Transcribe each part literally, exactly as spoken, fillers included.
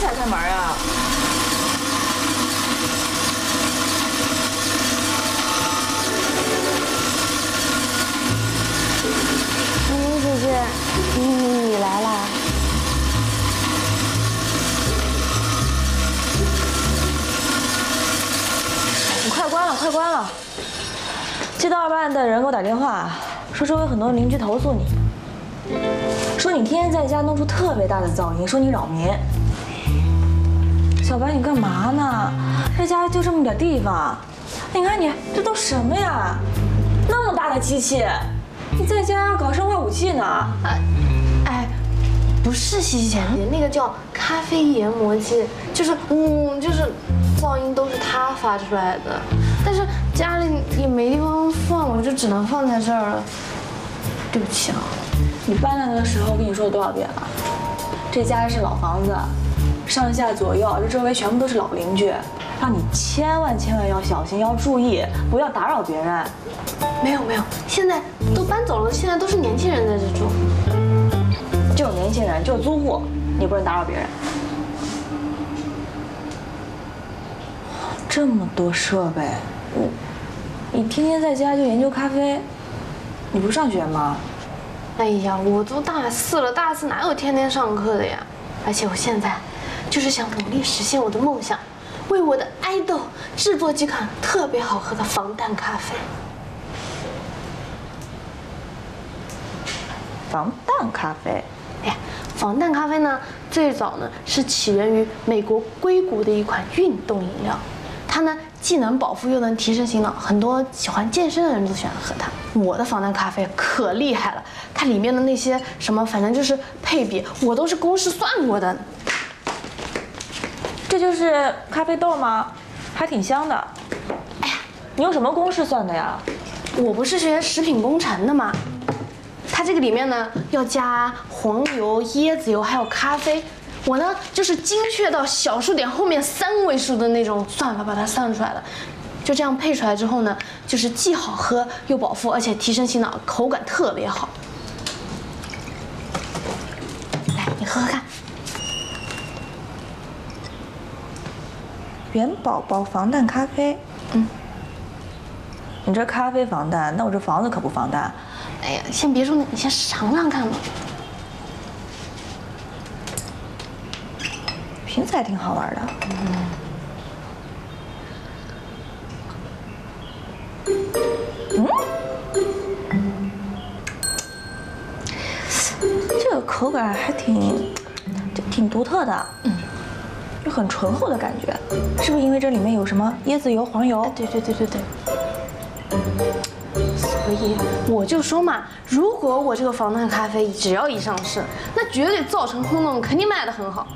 才开门啊？ 明明姐姐，你你你来啦！ 你快关了，快关了！街道二办的人给我打电话，说周围很多邻居投诉你，说你天天在家弄出特别大的噪音，说你扰民。小白，你干嘛呢？这家就这么点地方，你看你这都什么呀？那么大的机器，你在家搞生化武器呢？ 哎，哎，不是西西姐，那个叫咖啡研磨机，就是嗯，就是噪音都是它发出来的，但是家里也没地方放，我就只能放在这儿了。对不起啊。 你搬来的时候跟你说了多少遍了？这家是老房子，上下左右这周围全部都是老邻居，让你千万千万要小心，要注意，不要打扰别人。 没有没有，现在都搬走了，现在都是年轻人在这住。 就是年轻人，就是租户，你不能打扰别人。这么多设备，你你天天在家就研究咖啡，你不上学吗？ 哎呀，我都大四了，大四哪有天天上课的呀？而且我现在就是想努力实现我的梦想，为我的爱豆制作几款特别好喝的防弹咖啡。 防弹咖啡？ 哎呀，防弹咖啡呢，最早呢是起源于美国硅谷的一款运动饮料，它呢既能饱腹又能提神醒脑，很多喜欢健身的人都喜欢喝它。我的防弹咖啡可厉害了，它里面的那些什么，反正就是配比，我都是公式算过的。 这就是咖啡豆吗？还挺香的。 哎呀， 你用什么公式算的呀？ 我不是学食品工程的吗？它这个里面呢要加黄油、椰子油还有咖啡，我呢就是精确到小数点后面三位数的那种算法把它算出来了。就这样配出来之后呢，就是既好喝又饱腹，而且提神醒脑，口感特别好。来，你喝喝看。 元宝宝防弹咖啡。 嗯。 你这咖啡防弹，那我这房子可不防弹。 哎呀，先别说那，你先尝尝看吧。 瓶子还挺好玩的。嗯。嗯，这个口感还挺，就挺独特的，嗯，就很醇厚的感觉，是不是因为这里面有什么椰子油、黄油？ 对对对对对。所以我就说嘛，如果我这个防弹咖啡只要一上市，那绝对造成轰动，肯定卖得很好。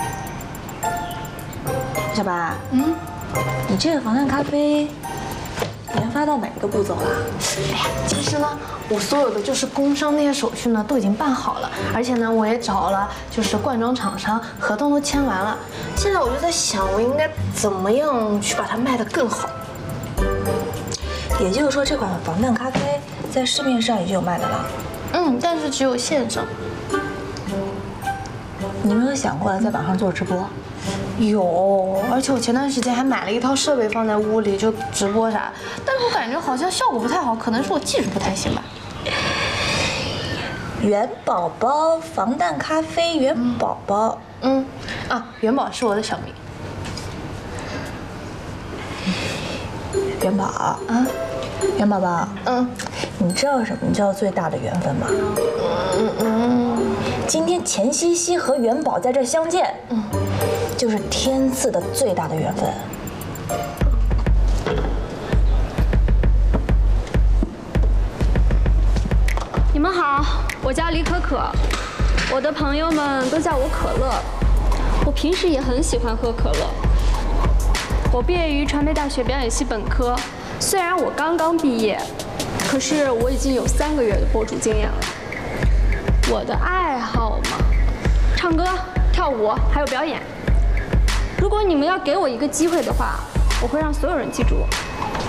小白， 嗯， 你这个防弹咖啡研发到哪个步骤了？ 哎呀，其实呢，我所有的就是工商那些手续呢都已经办好了，而且呢我也找了就是灌装厂商，合同都签完了。现在我就在想，我应该怎么样去把它卖得更好。 也就是说，这款防弹咖啡在市面上已经有卖的了。 嗯，但是只有现成。 你没有想过在网上做直播？ 有，而且我前段时间还买了一套设备放在屋里就直播啥，但是我感觉好像效果不太好，可能是我技术不太行吧。 元宝宝防弹咖啡，元宝宝， 嗯，啊，元宝是我的小名。 元宝啊，元宝宝，嗯，你知道什么叫最大的缘分吗？嗯嗯，今天钱西西和元宝在这相见，嗯，就是天赐的最大的缘分。 你们好，我叫李可可，我的朋友们都叫我可乐。我平时也很喜欢喝可乐。我毕业于传媒大学表演系本科，虽然我刚刚毕业，可是我已经有三个月的播主经验了。我的爱好嘛，唱歌、跳舞还有表演。如果你们要给我一个机会的话，我会让所有人记住我。